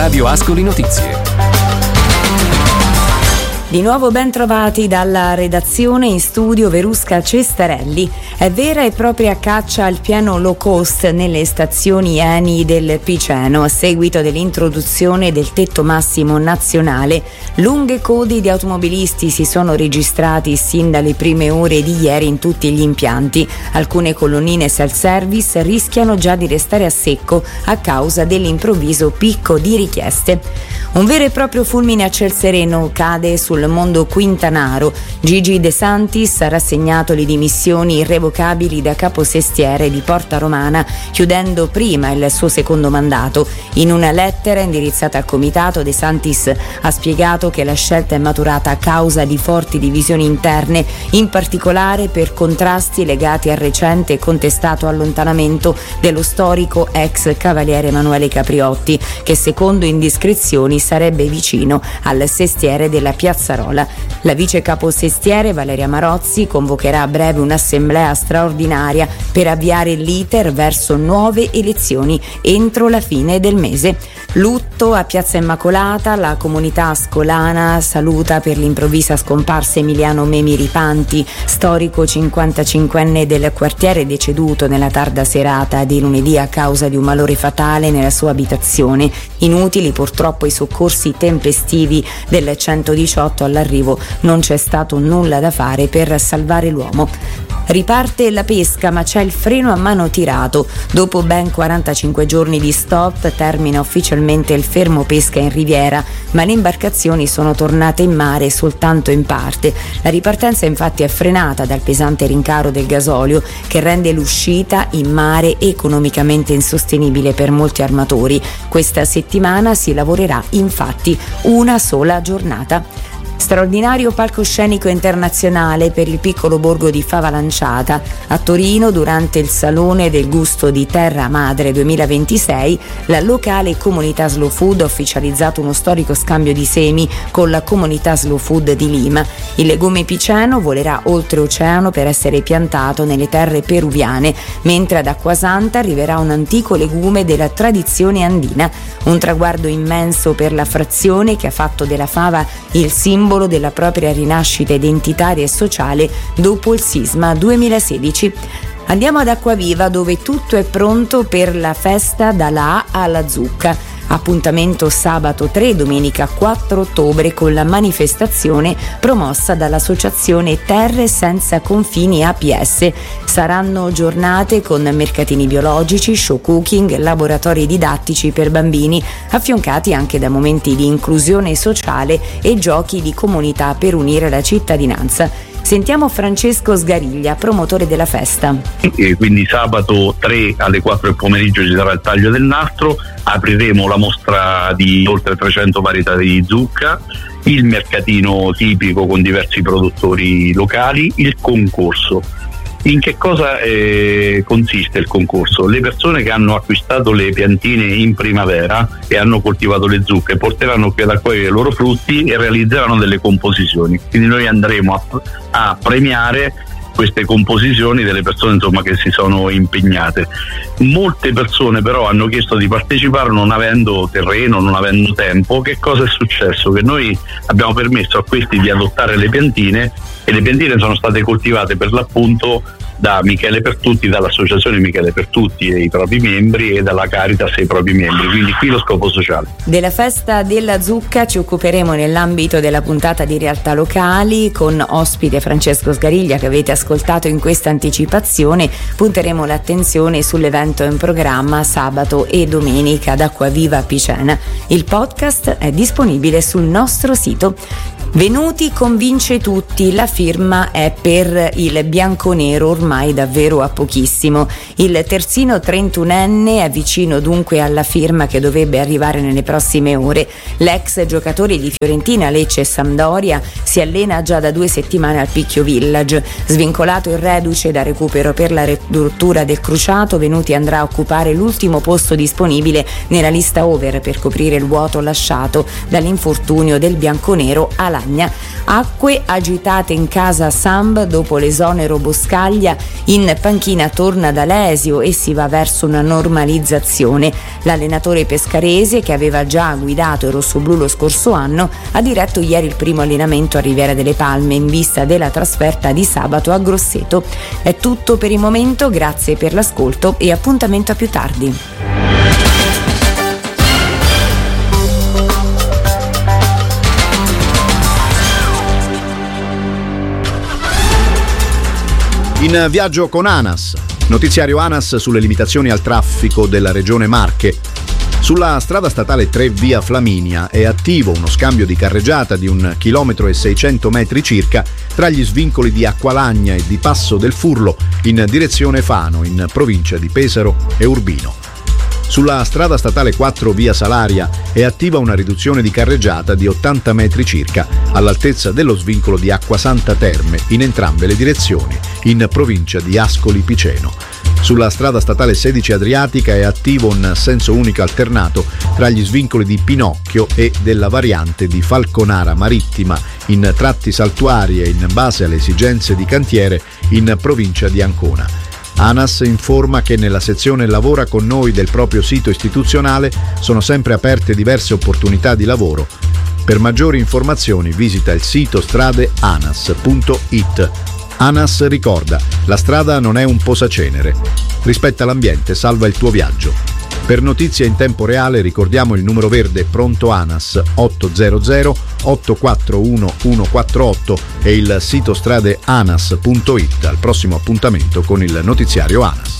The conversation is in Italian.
Radio Ascoli Notizie. Di nuovo ben trovati dalla redazione, in studio Verusca Cestarelli. È vera e propria caccia al piano low cost nelle stazioni ENI del Piceno. A seguito dell'introduzione del tetto massimo nazionale, lunghe code di automobilisti si sono registrati sin dalle prime ore di ieri in tutti gli impianti. Alcune colonnine self-service rischiano già di restare a secco a causa dell'improvviso picco di richieste. Un vero e proprio fulmine a ciel sereno cade sul mondo quintanaro. Gigi De Santis ha rassegnato le dimissioni irrevocabili da caposestiere di Porta Romana, chiudendo prima il suo secondo mandato. In una lettera indirizzata al comitato, De Santis ha spiegato che la scelta è maturata a causa di forti divisioni interne, in particolare per contrasti legati al recente e contestato allontanamento dello storico ex cavaliere Emanuele Capriotti, che secondo indiscrezioni sarebbe vicino al sestiere della Piazzarola. La vice caposestiere Valeria Marozzi convocherà a breve un'assemblea straordinaria per avviare l'iter verso nuove elezioni entro la fine del mese. Lutto a Piazza Immacolata, la comunità ascolana saluta per l'improvvisa scomparsa Emiliano Memi Ripanti, storico 55enne del quartiere deceduto nella tarda serata di lunedì a causa di un malore fatale nella sua abitazione. Inutili purtroppo i soccorsi tempestivi del 118, all'arrivo non c'è stato nulla da fare per salvare l'uomo. Riparte la pesca, ma c'è il freno a mano tirato. Dopo ben 45 giorni di stop termina ufficialmente il fermo pesca in riviera, ma le imbarcazioni sono tornate in mare soltanto in parte. La ripartenza infatti è frenata dal pesante rincaro del gasolio, che rende l'uscita in mare economicamente insostenibile per molti armatori. Questa settimana si lavorerà infatti una sola giornata. Straordinario palcoscenico internazionale per il piccolo borgo di Favalanciata. A Torino, durante il Salone del Gusto di Terra Madre 2026, la locale comunità Slow Food ha ufficializzato uno storico scambio di semi con la comunità Slow Food di Lima. Il legume piceno volerà oltreoceano per essere piantato nelle terre peruviane, mentre ad Acquasanta arriverà un antico legume della tradizione andina. Un traguardo immenso per la frazione che ha fatto della fava il simbolo della propria rinascita identitaria e sociale dopo il sisma 2016. Andiamo ad Acquaviva, dove tutto è pronto per la festa dalla A alla zucca. Appuntamento sabato 3 domenica 4 ottobre con la manifestazione promossa dall'associazione Terre Senza Confini APS. Saranno giornate con mercatini biologici, show cooking, laboratori didattici per bambini, affiancati anche da momenti di inclusione sociale e giochi di comunità per unire la cittadinanza. Sentiamo Francesco Sgariglia, promotore della festa. Quindi sabato 3 alle 4 del pomeriggio ci sarà il taglio del nastro, apriremo la mostra di oltre 300 varietà di zucca, il mercatino tipico con diversi produttori locali, il concorso. In che cosa consiste il concorso? Le persone che hanno acquistato le piantine in primavera e hanno coltivato le zucche porteranno qui ad accogliere i loro frutti e realizzeranno delle composizioni. Quindi noi andremo a premiare queste composizioni delle persone che si sono impegnate. Molte persone però hanno chiesto di partecipare non avendo terreno, non avendo tempo. Che cosa è successo? Che noi abbiamo permesso a questi di adottare le piantine, e le piantine sono state coltivate per l'appunto da Michele Pertutti, dall'associazione Michele Pertutti e i propri membri, e dalla Caritas e i propri membri, quindi qui lo scopo sociale. Della festa della zucca ci occuperemo nell'ambito della puntata di Realtà Locali con ospite Francesco Sgariglia, che avete ascoltato in questa anticipazione. Punteremo l'attenzione sull'evento in programma sabato e domenica ad Acquaviva Picena. Il podcast è disponibile sul nostro sito. Venuti convince tutti, la firma è per il bianconero ormai davvero a pochissimo. Il terzino 31enne è vicino dunque alla firma che dovrebbe arrivare nelle prossime ore. L'ex giocatore di Fiorentina, Lecce e Sampdoria si allena già da 2 settimane al Picchio Village. Svincolato il reduce da recupero per la rottura del cruciato, Venuti andrà a occupare l'ultimo posto disponibile nella lista over per coprire il vuoto lasciato dall'infortunio del bianconero alla Acqualagna. Acque agitate in casa Samb dopo l'esonero Boscaglia. In panchina torna D'Alesio e si va verso una normalizzazione. L'allenatore pescarese, che aveva già guidato il rossoblù lo scorso anno, ha diretto ieri il primo allenamento a Riviera delle Palme in vista della trasferta di sabato a Grosseto. È tutto per il momento, grazie per l'ascolto e appuntamento a più tardi. In viaggio con ANAS, notiziario ANAS sulle limitazioni al traffico della regione Marche. Sulla strada statale 3 via Flaminia è attivo uno scambio di carreggiata di 1,6 km circa tra gli svincoli di Acqualagna e di Passo del Furlo in direzione Fano, in provincia di Pesaro e Urbino. Sulla strada statale 4 via Salaria è attiva una riduzione di carreggiata di 80 metri circa all'altezza dello svincolo di Acquasanta Terme in entrambe le direzioni, in provincia di Ascoli Piceno. Sulla strada statale 16 Adriatica è attivo un senso unico alternato tra gli svincoli di Pinocchio e della variante di Falconara Marittima in tratti saltuari e in base alle esigenze di cantiere in provincia di Ancona. ANAS informa che nella sezione Lavora con noi del proprio sito istituzionale sono sempre aperte diverse opportunità di lavoro. Per maggiori informazioni visita il sito stradeanas.it. ANAS ricorda: la strada non è un posacenere. Rispetta l'ambiente, salva il tuo viaggio. Per notizie in tempo reale ricordiamo il numero verde pronto ANAS 800 841 148 e il sito stradeanas.it. Al prossimo appuntamento con il notiziario ANAS.